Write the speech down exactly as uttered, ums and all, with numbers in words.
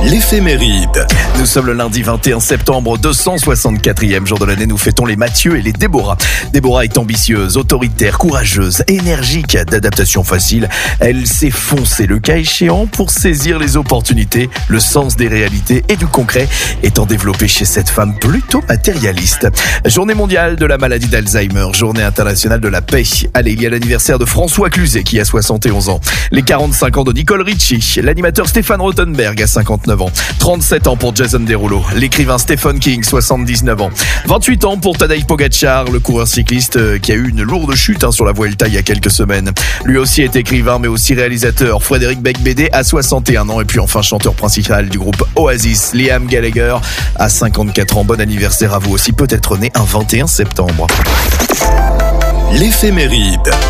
L'éphéméride. Nous sommes le lundi vingt et un septembre, deux cent soixante-quatrième jour de l'année. Nous fêtons les Mathieu et les Déborah. Déborah est ambitieuse, autoritaire, courageuse, énergique, d'adaptation facile. Elle sait foncer le cas échéant pour saisir les opportunités. Le sens des réalités et du concret étant développé chez cette femme plutôt matérialiste. Journée mondiale de la maladie d'Alzheimer, journée internationale de la paix. Allez, il y a l'anniversaire de François Cluzet qui a soixante et onze ans. Les quarante-cinq ans de Nicole Richie. L'animateur Stéphane Rothenberg a cinquante-neuf ans. trente-sept ans pour Jason Derulo. L'écrivain Stephen King, soixante-dix-neuf ans. vingt-huit ans pour Tadej Pogacar, le coureur cycliste qui a eu une lourde chute hein, sur la Vuelta il y a quelques semaines. Lui aussi est écrivain mais aussi réalisateur. Frédéric Becbédé a soixante et un ans. Et puis enfin chanteur principal du groupe Oasis, Liam Gallagher a cinquante-quatre ans. Bon anniversaire à vous aussi, peut-être né un vingt et un septembre. L'éphéméride.